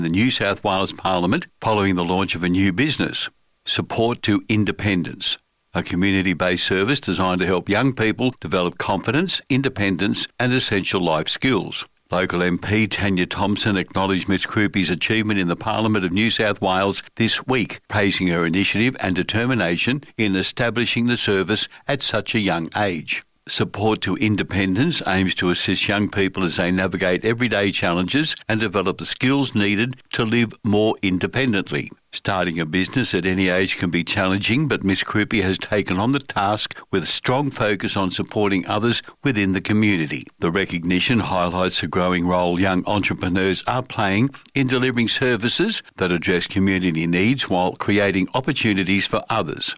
the New South Wales Parliament following the launch of a new business, Support to Independence, a community-based service designed to help young people develop confidence, independence and essential life skills. Local MP Tanya Thompson acknowledged Ms Crouppy's achievement in the Parliament of New South Wales this week, praising her initiative and determination in establishing the service at such a young age. Support to Independence aims to assist young people as they navigate everyday challenges and develop the skills needed to live more independently. Starting a business at any age can be challenging, but Ms Crouppy has taken on the task with a strong focus on supporting others within the community. The recognition highlights the growing role young entrepreneurs are playing in delivering services that address community needs while creating opportunities for others.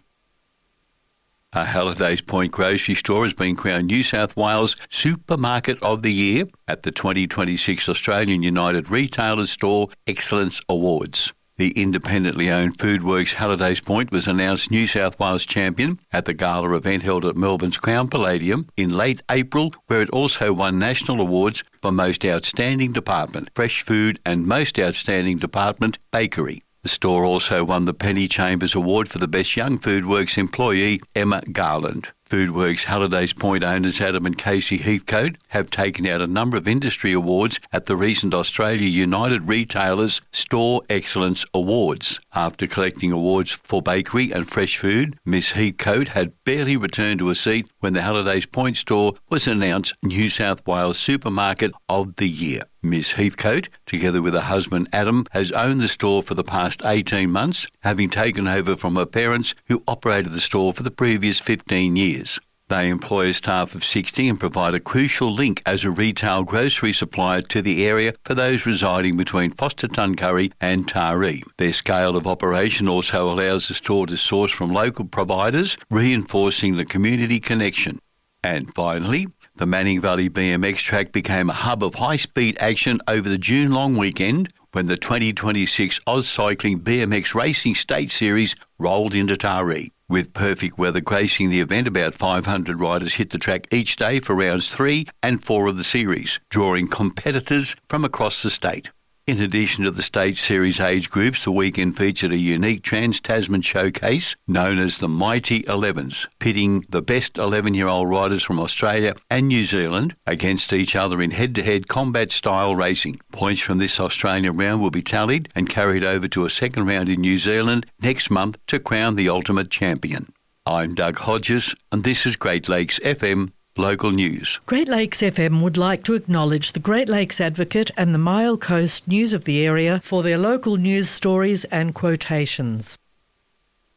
A Hallidays Point grocery store has been crowned New South Wales Supermarket of the Year at the 2026 Australian United Retailers Store Excellence Awards. The independently owned Foodworks Hallidays Point was announced New South Wales champion at the gala event held at Melbourne's Crown Palladium in late April, where it also won national awards for Most Outstanding Department, Fresh Food, and Most Outstanding Department, Bakery. The store also won the Penny Chambers Award for the Best Young Foodworks Employee, Emma Garland. Foodworks Hallidays Point owners Adam and Casey Heathcote have taken out a number of industry awards at the recent Australia United Retailers Store Excellence Awards. After collecting awards for bakery and fresh food, Miss Heathcote had barely returned to a seat when the Hallidays Point store was announced New South Wales Supermarket of the Year. Miss Heathcote, together with her husband Adam, has owned the store for the past 18 months, having taken over from her parents who operated the store for the previous 15 years. They employ a staff of 60 and provide a crucial link as a retail grocery supplier to the area for those residing between Foster Tuncurry and Taree. Their scale of operation also allows the store to source from local providers, reinforcing the community connection. And finally, the Manning Valley BMX track became a hub of high-speed action over the June long weekend when the 2026 Oz Cycling BMX Racing State Series rolled into Taree. With perfect weather gracing the event, about 500 riders hit the track each day for rounds 3 and 4 of the series, drawing competitors from across the state. In addition to the State Series age groups, the weekend featured a unique Trans-Tasman showcase known as the Mighty 11s, pitting the best 11-year-old riders from Australia and New Zealand against each other in head-to-head combat-style racing. Points from this Australian round will be tallied and carried over to a second round in New Zealand next month to crown the ultimate champion. I'm Doug Hodges, and this is Great Lakes FM Local News. Great Lakes FM would like to acknowledge the Great Lakes Advocate and the Mile Coast News of the area for their local news stories and quotations.